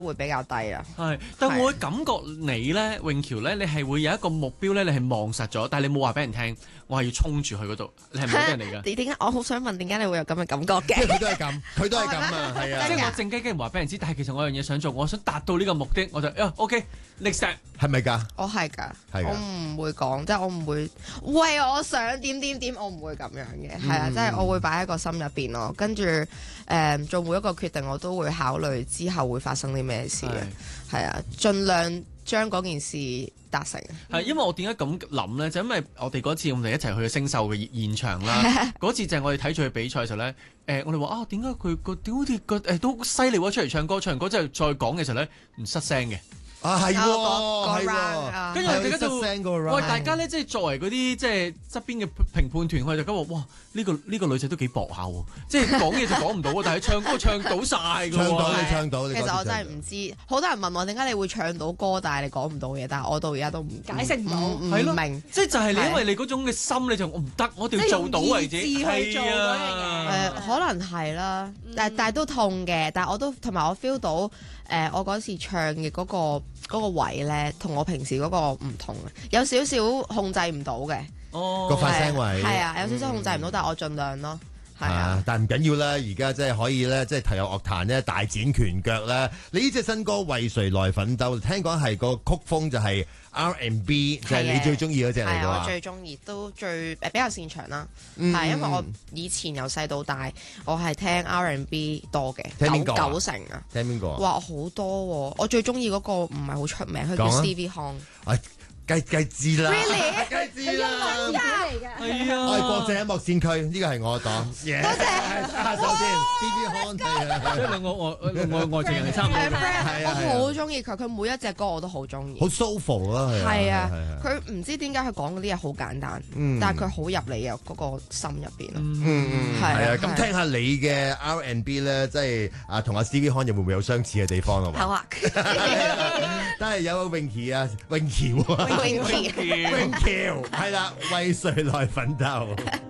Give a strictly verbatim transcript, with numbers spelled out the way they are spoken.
會比較低啊。 係，但我會感覺你咧，詠喬咧，你係會有一個目標咧，你係望實咗，但係你冇話俾人聽，我係要衝住去嗰度，你係咪嗰啲人嚟㗎？ 你點解？我好想問點解你會有咁嘅感覺嘅？ 即係佢都係咁，佢都係咁啊，係啊。 即係我靜雞雞唔話俾人知，但係其實我有樣嘢想做，我想達到呢個目的，我就啊 OK，next step 係咪㗎？ 我係㗎， 係㗎我唔會講，即係我唔會喂我想點點點，我唔會咁樣嘅，係啊，即係我會擺喺個心入邊咯，跟住誒做每一個決定，我都會考慮之後會發生啲咩事嘅，係啊，盡量將嗰件事達成。 係因為我點解咁諗咧？就因為我哋嗰次我哋一齊去星秀嘅現場啦，嗰次就係我哋睇住佢比賽嘅時候咧，誒我哋話啊點解佢個點好似個誒都犀利喎，出嚟唱歌，唱完歌之後再講嘅時候咧唔失聲嘅。 啊係喎，係喎， 跟住我哋就聲個喂大家咧，即係作為嗰啲即係側邊嘅評判團，我哋就咁話：哇！呢個呢個女仔都幾薄下喎，即係講嘢就講唔到喎，但係唱歌唱到晒㗎喎。 唱到你唱到， 其實我真係唔知，好多人問我點解你會唱到歌，但係你講唔到嘢，但係我到而家都唔解釋唔到， 唔明。 即係就係你因為你嗰種嘅心，你就我唔得，我一定要做到為止。 去做嗰樣嘢。誒，可能係啦，但但係都痛嘅，但係我都同埋我 feel 到誒，我嗰時唱嘅嗰個嗰個位咧，同我平時嗰個唔同嘅，有少少控制唔到嘅。 哦， 個發聲位係啊，有少少控制唔到，但係我盡量咯。係啊， 但係唔緊要啦，而家即係可以咧，即係投入樂壇咧，大展拳腳啦。你呢隻新歌《為誰來奮鬥》，聽講係個曲風就係 R and B， 就係你最中意嗰隻嚟㗎。 係我最中意，都最誒比較擅長啦。係因為我以前由細到大，我係聽 R and B 多嘅，九九成啊。 聽邊個？ 哇，好多喎！我最中意嗰個唔係好出名，佢叫 Stevie Hong。 梗梗知啦， 梗知啦， 音樂嚟嘅， 係啊， 我係國際音樂線區，呢個係我黨。多謝，首先 Stevie Hong 係啊， 即係兩個外外外籍人係差唔多嘅， 係啊，我好中意佢，佢每一隻歌我都好中意， 好 soulful 啦， 係啊，佢唔知點解佢講嗰啲嘢好簡單，但係佢好入你啊嗰個心入邊咯， 嗯嗯，係啊，咁聽下你嘅 R and B 咧，即係啊同阿 Stevie Hong 有會唔會有相似嘅地方啊？ 好啊， 都係有個詠琪啊，詠喬啊。 永橋， 永橋係啦，為誰來奮鬥？